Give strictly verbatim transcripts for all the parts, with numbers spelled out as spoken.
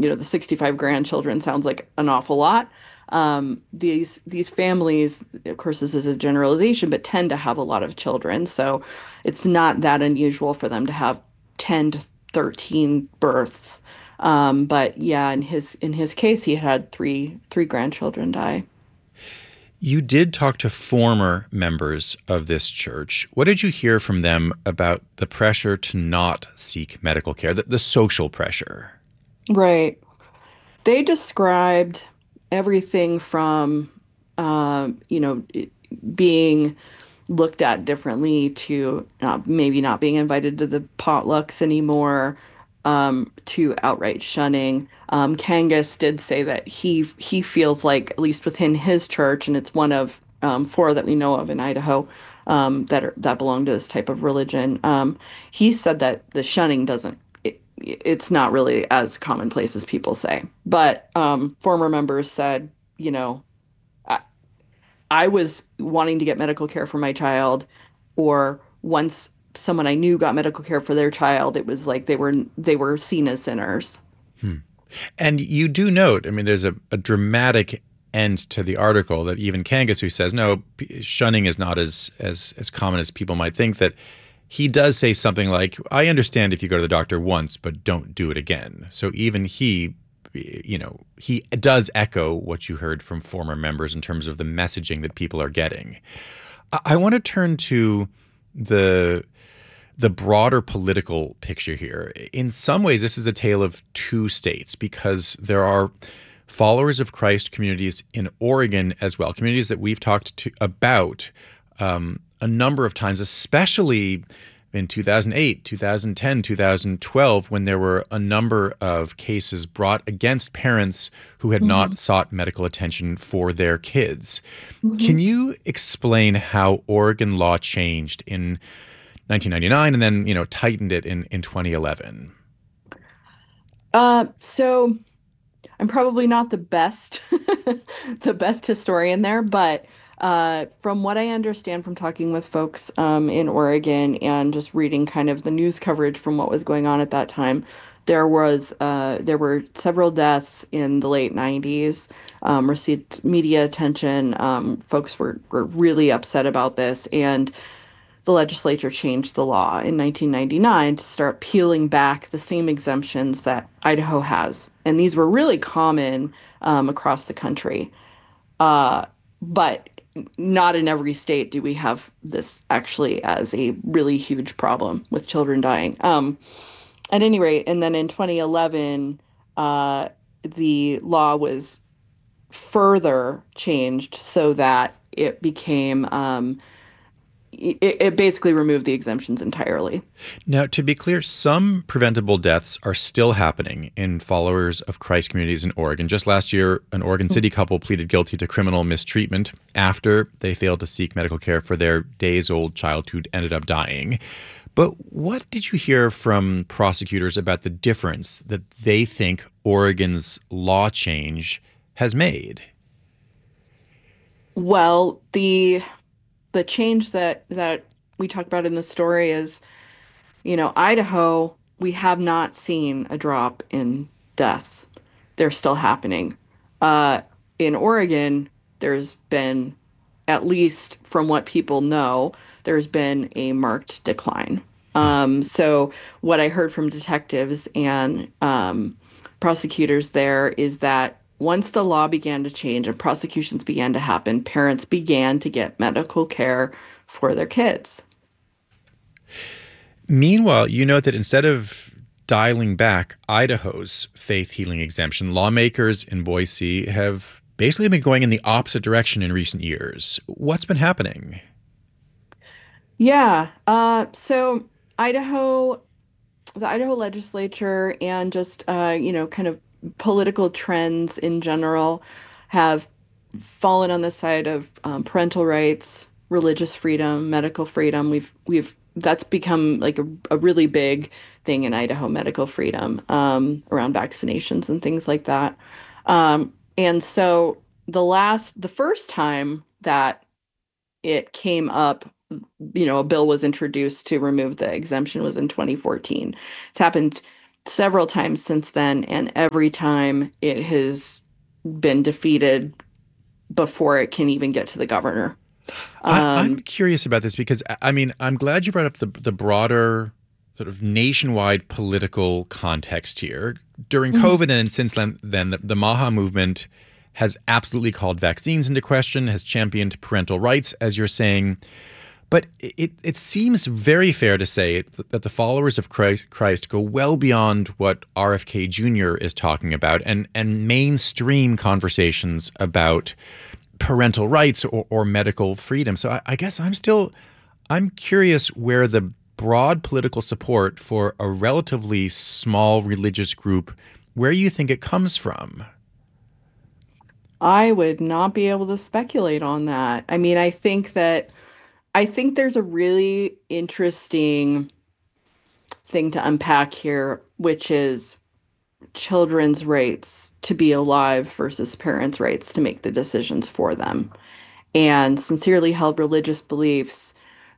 you know, the sixty-five grandchildren sounds like an awful lot. Um, these these families, of course, this is a generalization, but tend to have a lot of children. So it's not that unusual for them to have ten to thirteen births. Um, but yeah, in his in his case, he had three three grandchildren die. You did talk to former members of this church. What did you hear from them about the pressure to not seek medical care, the, the social pressure? Right. They described everything from, um, you know, being looked at differently to not, maybe not being invited to the potlucks anymore, um, to outright shunning. Um, Kangas did say that he he feels like, at least within his church, and it's one of um, four that we know of in Idaho, um, that are, that belong to this type of religion. Um, he said that the shunning doesn't. It, it's not really as commonplace as people say. But um, former members said, you know, I was wanting to get medical care for my child, or once someone I knew got medical care for their child, it was like they were they were seen as sinners. Hmm. And you do note, I mean, there's a, a dramatic end to the article that even Kangas, who says, no, shunning is not as, as, as common as people might think, that he does say something like, I understand if you go to the doctor once, but don't do it again. So even he, you know, he does echo what you heard from former members in terms of the messaging that people are getting. I, I want to turn to the the broader political picture here. In some ways, this is a tale of two states because there are followers of Christ communities in Oregon as well, communities that we've talked to about um, a number of times, especially in two thousand eight, two thousand ten, two thousand twelve, when there were a number of cases brought against parents who had Hmm. not sought medical attention for their kids. Hmm. Can you explain how Oregon law changed in nineteen ninety-nine and then, you know, tightened it in, in twenty eleven? Uh, so I'm probably not the best the best historian there, but uh, from what I understand from talking with folks um, in Oregon and just reading kind of the news coverage from what was going on at that time, there was uh, there were several deaths in the late nineties, um, received media attention. Um, folks were were really upset about this, and the legislature changed the law in nineteen ninety-nine to start peeling back the same exemptions that Idaho has. And these were really common um, across the country. Uh, but not in every state do we have this actually as a really huge problem with children dying. Um, at any rate, and then in twenty eleven, uh, the law was further changed so that it became um, it, it basically removed the exemptions entirely. Now, to be clear, some preventable deaths are still happening in followers of Christ communities in Oregon. Just last year, an Oregon City couple pleaded guilty to criminal mistreatment after they failed to seek medical care for their days-old child who ended up dying. But what did you hear from prosecutors about the difference that they think Oregon's law change has made? Well, the the change that that we talk about in the story is, you know, Idaho, we have not seen a drop in deaths. They're still happening. Uh, in Oregon, there's been, at least from what people know, there's been a marked decline. Um, so what I heard from detectives and um, prosecutors there is that once the law began to change and prosecutions began to happen, parents began to get medical care for their kids. Meanwhile, you note that instead of dialing back Idaho's faith healing exemption, lawmakers in Boise have basically been going in the opposite direction in recent years. What's been happening? Yeah. Uh, so Idaho, the Idaho legislature and just uh, you know, kind of political trends in general have fallen on the side of um, parental rights, religious freedom, medical freedom. We've we've that's become like a, a really big thing in Idaho, medical freedom um, around vaccinations and things like that. Um, and so the last, the first time that it came up, you know, a bill was introduced to remove the exemption was in twenty fourteen. It's happened several times since then, and every time it has been defeated before it can even get to the governor. I, I'm Um, curious about this because I I mean I'm glad you brought up the the broader sort of nationwide political context here. During mhm. COVID and since then, then the, the MAHA movement has absolutely called vaccines into question, has championed parental rights, as you're saying. But it, it seems very fair to say that the followers of Christ, Christ go well beyond what R F K Junior is talking about and, and mainstream conversations about parental rights or, or medical freedom. So I, I guess I'm still, I'm curious where the broad political support for a relatively small religious group, where you think it comes from. I would not be able to speculate on that. I mean, I think that I think there's a really interesting thing to unpack here, which is children's rights to be alive versus parents' rights to make the decisions for them, and sincerely held religious beliefs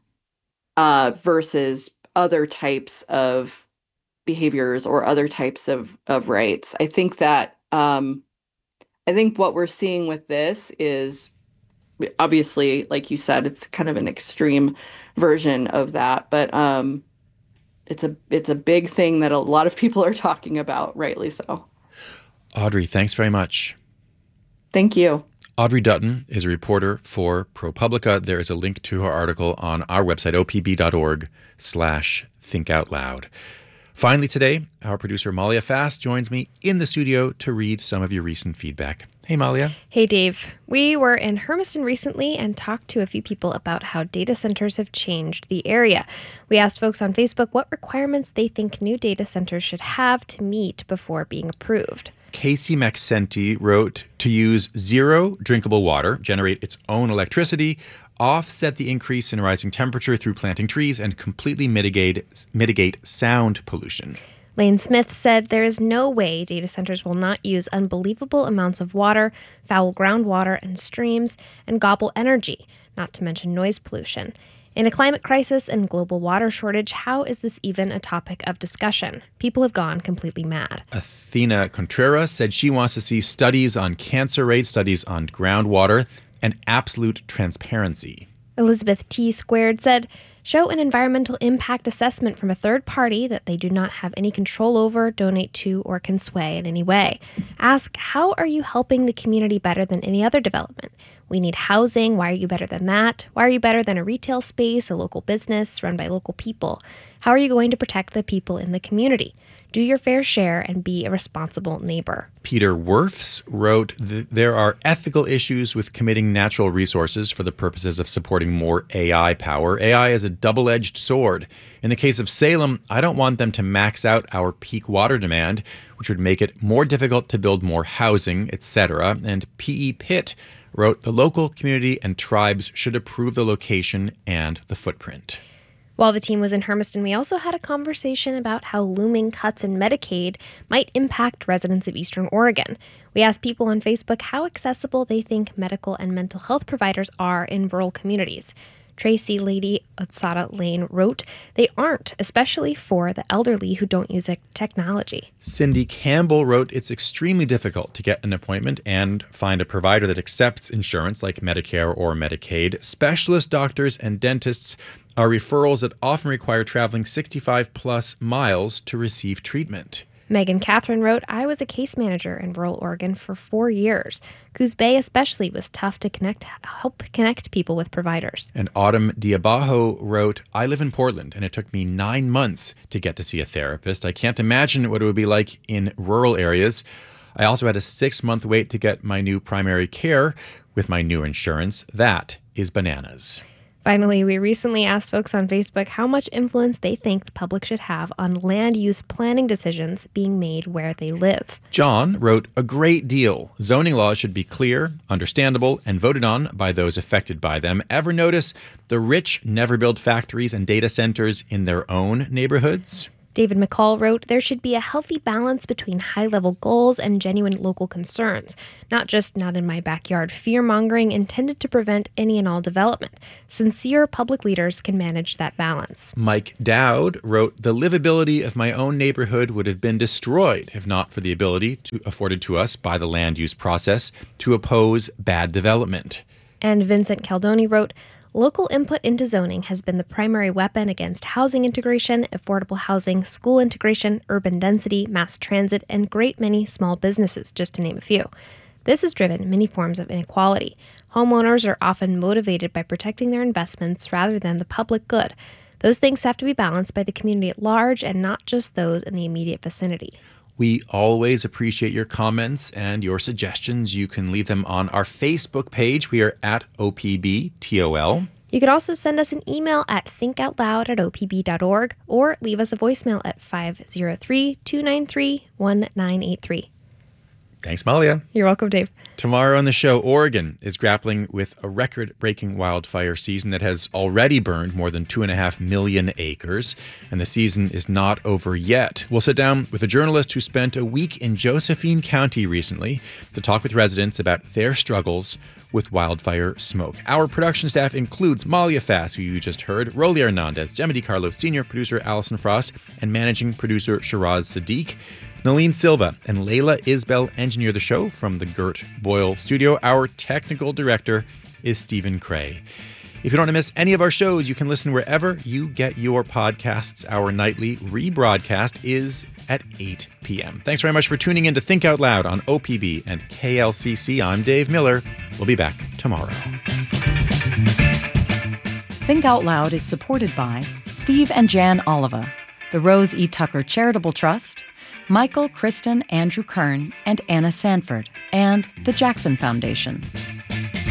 uh, versus other types of behaviors or other types of of rights. I think that um, I think what we're seeing with this is obviously, like you said, it's kind of an extreme version of that, but um, it's a it's a big thing that a lot of people are talking about, rightly so. Audrey, thanks very much. Thank you. Audrey Dutton is a reporter for ProPublica. There is a link to her article on our website, opb.org slash think out loud. Finally today, our producer Malia Fast joins me in the studio to read some of your recent feedback. Hey, Malia. Hey, Dave. We were in Hermiston recently and talked to a few people about how data centers have changed the area. We asked folks on Facebook what requirements they think new data centers should have to meet before being approved. Casey Maxenti wrote to use zero drinkable water, generate its own electricity, offset the increase in rising temperature through planting trees, and completely mitigate mitigate sound pollution. Lane Smith said there is no way data centers will not use unbelievable amounts of water, foul groundwater and streams, and gobble energy, not to mention noise pollution. In a climate crisis and global water shortage, how is this even a topic of discussion? People have gone completely mad. Athena Contreras said she wants to see studies on cancer rates, studies on groundwater, and absolute transparency. Elizabeth T. Squared said, show an environmental impact assessment from a third party that they do not have any control over, donate to, or can sway in any way. Ask, how are you helping the community better than any other development? We need housing. Why are you better than that? Why are you better than a retail space, a local business run by local people? How are you going to protect the people in the community? Do your fair share and be a responsible neighbor. Peter Werfs wrote, there are ethical issues with committing natural resources for the purposes of supporting more A I power. A I is a double-edged sword. In the case of Salem, I don't want them to max out our peak water demand, which would make it more difficult to build more housing, et cetera. And P E. Pitt wrote, the local community and tribes should approve the location and the footprint. While the team was in Hermiston, we also had a conversation about how looming cuts in Medicaid might impact residents of Eastern Oregon. We asked people on Facebook how accessible they think medical and mental health providers are in rural communities. Tracy Lady Otsada Lane wrote, they aren't, especially for the elderly who don't use technology. Cindy Campbell wrote, it's extremely difficult to get an appointment and find a provider that accepts insurance like Medicare or Medicaid. Specialist doctors and dentists are referrals that often require traveling sixty-five plus miles to receive treatment. Megan Catherine wrote, I was a case manager in rural Oregon for four years. Coos Bay especially was tough to connect, help connect people with providers. And Autumn Diabajo wrote, I live in Portland and it took me nine months to get to see a therapist. I can't imagine what it would be like in rural areas. I also had a six-month wait to get my new primary care with my new insurance. That is bananas. Finally, we recently asked folks on Facebook how much influence they think the public should have on land use planning decisions being made where they live. John wrote, a great deal. Zoning laws should be clear, understandable, and voted on by those affected by them. Ever notice the rich never build factories and data centers in their own neighborhoods? David McCall wrote, there should be a healthy balance between high-level goals and genuine local concerns, not just not in my backyard fear-mongering intended to prevent any and all development. Sincere public leaders can manage that balance. Mike Dowd wrote, the livability of my own neighborhood would have been destroyed if not for the ability to, afforded to us by the land use process to oppose bad development. And Vincent Caldoni wrote, local input into zoning has been the primary weapon against housing integration, affordable housing, school integration, urban density, mass transit, and great many small businesses, just to name a few. This has driven many forms of inequality. Homeowners are often motivated by protecting their investments rather than the public good. Those things have to be balanced by the community at large and not just those in the immediate vicinity. We always appreciate your comments and your suggestions. You can leave them on our Facebook page. We are at O P B T O L. You could also send us an email at thinkoutloud at o p b dot org or leave us a voicemail at five oh three, two nine three, one nine eight three. Thanks, Malia. You're welcome, Dave. Tomorrow on the show, Oregon is grappling with a record-breaking wildfire season that has already burned more than two and a half million acres, and the season is not over yet. We'll sit down with a journalist who spent a week in Josephine County recently to talk with residents about their struggles with wildfire smoke. Our production staff includes Malia Fass, who you just heard, Rolly Hernandez, Gemma DiCarlo, senior producer Allison Frost, and managing producer Shiraz Sadiq. Nalene Silva and Layla Isbell engineer the show from the Gert Boyle studio. Our technical director is Stephen Cray. If you don't want to miss any of our shows, you can listen wherever you get your podcasts. Our nightly rebroadcast is at eight p.m. Thanks very much for tuning in to Think Out Loud on O P B and K L C C. I'm Dave Miller. We'll be back tomorrow. Think Out Loud is supported by Steve and Jan Oliva, the Rose E. Tucker Charitable Trust, Michael, Kristen, Andrew Kern, and Anna Sanford, and the Jackson Foundation.